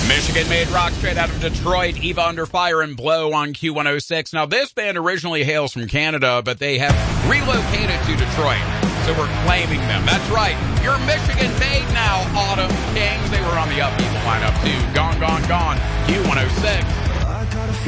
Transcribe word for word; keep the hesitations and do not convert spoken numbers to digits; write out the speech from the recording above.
Michigan-made rock straight out of Detroit, Eva Under Fire and Blow on Q one oh six. Now, this band originally hails from Canada, but they have relocated to Detroit, so we're claiming them. That's right. You're Michigan-made now, Autumn Kings. They were on the Upheaval lineup, too. Gone, gone, gone. Q one oh six.